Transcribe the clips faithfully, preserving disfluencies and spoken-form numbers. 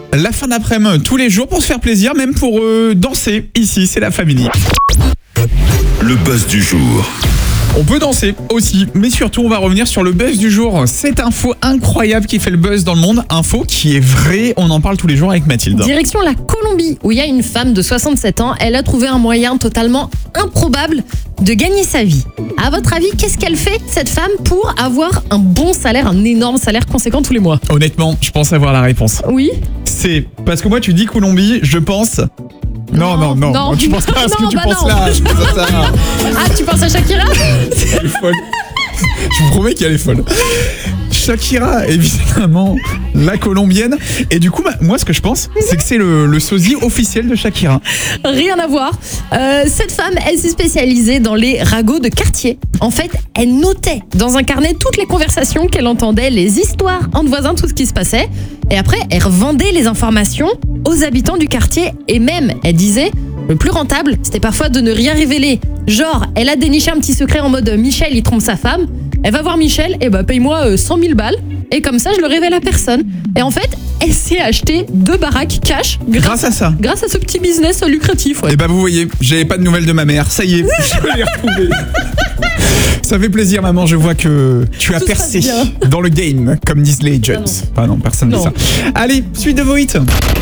la fin d'après-midi tous les jours pour se faire plaisir, même pour euh, danser. Ici, c'est la famille. Le buzz du jour. On peut danser aussi, mais surtout on va revenir sur le buzz du jour. Cette info incroyable qui fait le buzz dans le monde, info qui est vraie, on en parle tous les jours avec Mathilde. Direction la Colombie, où il y a une femme de soixante-sept ans, elle a trouvé un moyen totalement improbable de gagner sa vie. À votre avis, qu'est-ce qu'elle fait, cette femme, pour avoir un bon salaire, un énorme salaire conséquent tous les mois? Honnêtement, je pense avoir la réponse. Oui. C'est parce que moi tu dis Colombie, je pense... Non, non, non, non, tu penses pas à ce non, que tu bah penses non. là. Je pense à ça. Ah, tu penses à Shakira? Elle est folle. Je vous promets qu'elle est folle. Shakira, évidemment, la colombienne. Et du coup, bah, moi, ce que je pense, c'est que c'est le, le sosie officiel de Shakira. Rien à voir. Euh, cette femme, elle s'est spécialisée dans les ragots de quartier. En fait, elle notait dans un carnet toutes les conversations qu'elle entendait, les histoires entre voisins, tout ce qui se passait. Et après, elle revendait les informations aux habitants du quartier. Et même, elle disait, le plus rentable, c'était parfois de ne rien révéler. Genre, elle a déniché un petit secret en mode Michel, il trompe sa femme. Elle va voir Michel, et bah paye-moi euh, cent mille balles. Et comme ça, je le révèle à personne. Et en fait, elle s'est acheté deux baraques cash grâce, Grâce à ça. Grâce à ce petit business lucratif. Ouais. Et bah vous voyez, j'avais pas de nouvelles de ma mère. Ça y est, je l'ai retrouvée. Ça fait plaisir, maman. Je vois que tu as Tout percé se passe dans le game, comme disent les Jones. Ah Ah non, personne ne dit Non. ça. Allez, suite de vos hits.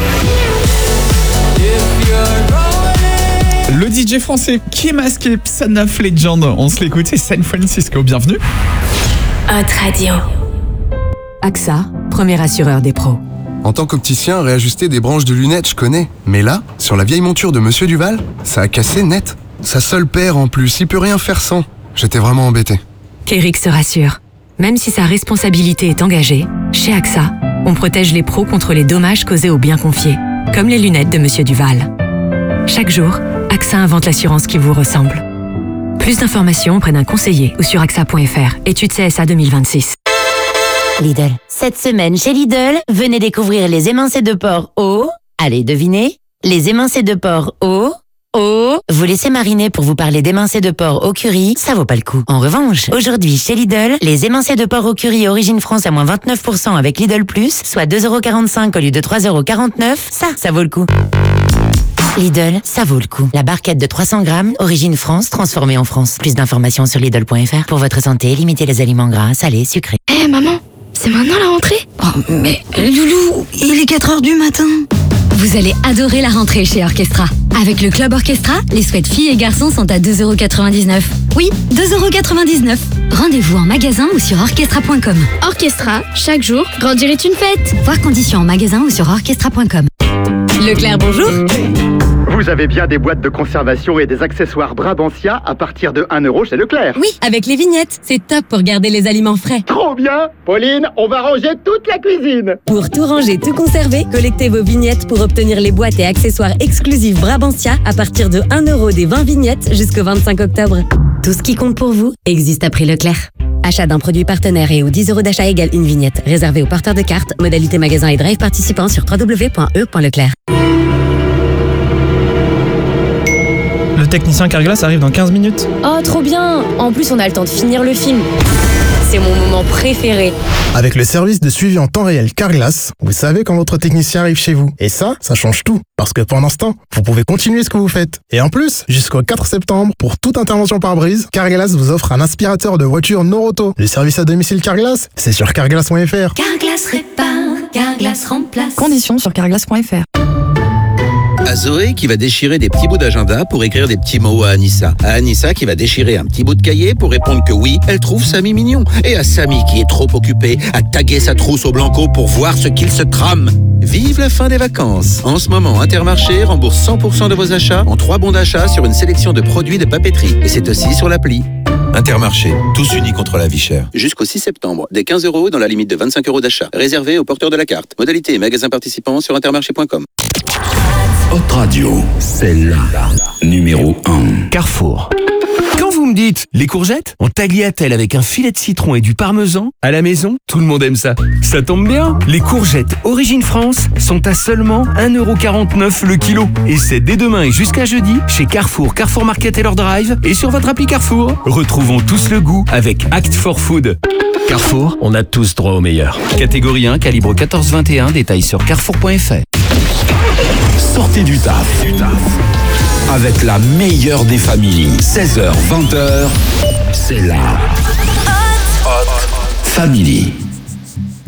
Le D J français qui est masqué, Son of Legend. On se l'écoute, c'est San Francisco. Bienvenue. Hot Radio. A X A, premier assureur des pros. En tant qu'opticien, réajuster des branches de lunettes, je connais. Mais là, sur la vieille monture de Monsieur Duval, ça a cassé net. Sa seule paire en plus, il peut rien faire sans. J'étais vraiment embêté. Kérix se rassure. Même si sa responsabilité est engagée, chez A X A, on protège les pros contre les dommages causés aux biens confiés, comme les lunettes de Monsieur Duval. Chaque jour, A X A invente l'assurance qui vous ressemble. Plus d'informations auprès d'un conseiller ou sur A X A point F R. Étude C S A deux mille vingt-six. Lidl. Cette semaine chez Lidl, venez découvrir les émincés de porc au... Allez, devinez. Les émincés de porc au... Au... Vous laissez mariner pour vous parler d'émincés de porc au curry, ça vaut pas le coup. En revanche, aujourd'hui chez Lidl, les émincés de porc au curry Origine France à moins vingt-neuf pour cent avec Lidl Plus, soit deux euros quarante-cinq au lieu de trois euros quarante-neuf, ça, ça vaut le coup. Lidl, ça vaut le coup. La barquette de trois cents grammes, Origine France, transformée en France. Plus d'informations sur Lidl point F R. Pour votre santé, limitez les aliments gras, salés, sucrés. Hé hey, maman, c'est maintenant la rentrée? Oh, mais Loulou, il est quatre heures du matin. Vous allez adorer la rentrée chez Orchestra. Avec le Club Orchestra, les sweats filles et garçons sont à deux euros quatre-vingt-dix-neuf. Oui, deux euros quatre-vingt-dix-neuf. Rendez-vous en magasin ou sur orchestra point com. Orchestra, chaque jour, grandir est une fête. Voir conditions en magasin ou sur orchestra point com. Leclerc, bonjour. Vous avez bien des boîtes de conservation et des accessoires Brabantia à partir de un euro chez Leclerc. Oui, avec les vignettes. C'est top pour garder les aliments frais. Trop bien. Pauline, on va ranger toute la cuisine. Pour tout ranger, tout conserver, collectez vos vignettes pour obtenir les boîtes et accessoires exclusifs Brabantia à partir de un euro des vingt vignettes jusqu'au vingt-cinq octobre. Tout ce qui compte pour vous existe à prix Leclerc. Achat d'un produit partenaire et aux dix euros d'achat égale une vignette. Réservé aux porteurs de cartes, modalité magasin et drive participants sur w w w point e point leclerc. Le technicien Carglass arrive dans quinze minutes. Oh, trop bien! En plus, on a le temps de finir le film. C'est mon moment préféré. Avec le service de suivi en temps réel Carglass, vous savez quand votre technicien arrive chez vous. Et ça, ça change tout. Parce que pendant ce temps, vous pouvez continuer ce que vous faites. Et en plus, jusqu'au quatre septembre, pour toute intervention par brise, Carglass vous offre un aspirateur de voiture Noroto. Le service à domicile Carglass, c'est sur carglass point F R. Carglass répare, Carglass remplace. Conditions sur carglass point F R. À Zoé qui va déchirer des petits bouts d'agenda pour écrire des petits mots à Anissa. À Anissa qui va déchirer un petit bout de cahier pour répondre que oui, elle trouve Samy mignon. Et à Samy qui est trop occupé à taguer sa trousse au Blanco pour voir ce qu'il se trame. Vive la fin des vacances. En ce moment, Intermarché rembourse cent pour cent de vos achats en trois bons d'achat sur une sélection de produits de papeterie. Et c'est aussi sur l'appli. Intermarché, tous unis contre la vie chère. Jusqu'au six septembre, des quinze euros dans la limite de vingt-cinq euros d'achat. Réservé aux porteurs de la carte. Modalité et magasins participants sur intermarché point com. Hot Radio, c'est la numéro un. Carrefour. Quand vous me dites les courgettes en tagliatelle avec un filet de citron et du parmesan, à la maison, tout le monde aime ça. Ça tombe bien, les courgettes Origine France sont à seulement un euro quarante-neuf le kilo. Et c'est dès demain et jusqu'à jeudi chez Carrefour, Carrefour Market et leur drive et sur votre appli Carrefour. Retrouvons tous le goût avec Act for Food. Carrefour, on a tous droit au meilleur. Catégorie un, calibre quatorze vingt et un, détail sur carrefour point F R. sortez du taf. Avec la meilleure des familles. seize heures, vingt heures, c'est la Hot Family.